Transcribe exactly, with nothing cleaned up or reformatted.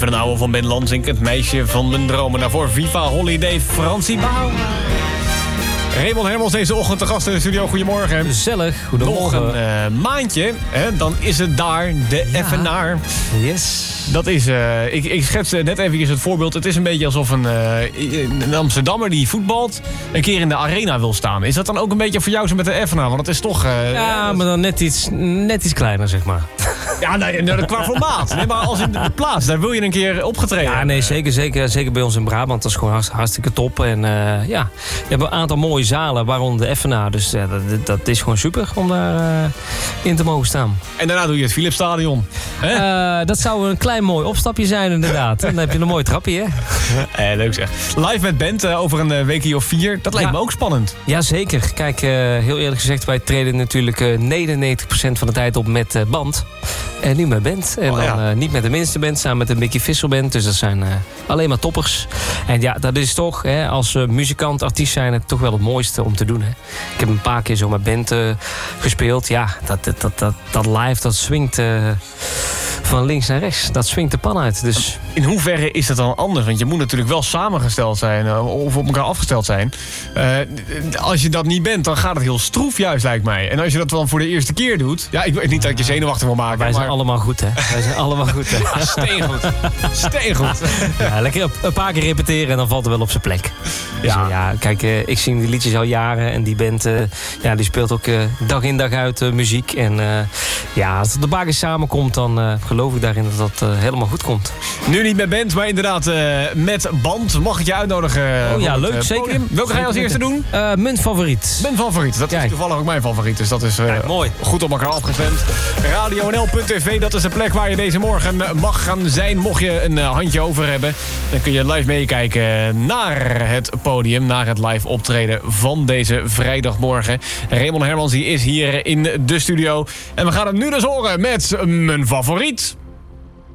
Even een oude van Ben Lansink, het meisje van mijn dromen. Daarvoor Viva Holiday, Francie Bouw. Raymond Hermans deze ochtend te gast in de studio. Goedemorgen. Gezellig, goedemorgen. Nog een uh, maandje, hè, dan is het daar de ja. Evenaar. Yes. Dat is, uh, ik, ik schets net even het voorbeeld. Het is een beetje alsof een, uh, een Amsterdammer die voetbalt een keer in de arena wil staan. Is dat dan ook een beetje voor jou zo met de Evenaar? Want het is toch... Uh, ja, uh, maar dan net iets, net iets kleiner, zeg maar. Ja, nee, nee, qua formaat. Nee, maar als in de plaats, daar wil je een keer opgetreden. Ja, nee, zeker, zeker, zeker bij ons in Brabant. Dat is gewoon hartstikke top. En uh, ja, we hebben een aantal mooie zalen, waaronder de Evenaar. Dus uh, dat, dat is gewoon super om daar uh, in te mogen staan. En daarna doe je het Philipsstadion. Uh, dat zou een klein mooi opstapje zijn, inderdaad. En dan heb je een mooi trapje, hè? Eh, leuk zeg. Live met band uh, over een uh, weekje of vier. Dat lijkt ja. me ook spannend. Jazeker. Kijk, uh, heel eerlijk gezegd, wij treden natuurlijk uh, negenennegentig procent van de tijd op met uh, band. En nu met band. En oh, dan ja. uh, niet met de minste band, samen met de Mickey Vissel band. Dus dat zijn uh, alleen maar toppers. En ja, dat is toch, hè, als uh, muzikant, artiest zijn, het toch wel het mooiste om te doen. Hè. Ik heb een paar keer zo met band uh, gespeeld. Ja, dat, dat, dat, dat, dat live, dat swingt uh, van links naar rechts. Dat swingt de pan uit. Dus... In hoeverre is dat dan anders? Want je moet natuurlijk wel samengesteld zijn uh, of op elkaar afgesteld zijn. Uh, als je dat niet bent, dan gaat het heel stroef juist, lijkt mij. En als je dat dan voor de eerste keer doet... Ja, ik weet niet dat ik je zenuwachtig wil maken. Wij zijn maar... allemaal goed, hè? Wij zijn allemaal goed, hè? Ja, steengoed. Steengoed. Ja, lekker een paar keer repeteren en dan valt het wel op zijn plek. Dus, ja. ja, kijk, uh, ik zing die liedjes al jaren en die band uh, ja, die speelt ook uh, dag in dag uit uh, muziek. En uh, ja, als het een paar keer samenkomt, dan uh, geloof ik daarin dat dat uh, helemaal goed komt. Nu niet met band, maar inderdaad uh, met band. Mag ik je uitnodigen? Oh ja, leuk, het, uh, zeker. Welke zeker ga je als eerste doen? Uh, mijn favoriet. Mijn favoriet. Dat Kijk. is toevallig ook mijn favoriet. Dus dat is uh, Kijk, mooi. Goed op elkaar afgestemd. radio n l punt t v, dat is de plek waar je deze morgen mag gaan zijn. Mocht je een uh, handje over hebben, dan kun je live meekijken naar het podium. Naar het live optreden van deze vrijdagmorgen. Raymond Hermans die is hier in de studio. En we gaan het nu dus horen met mijn favoriet.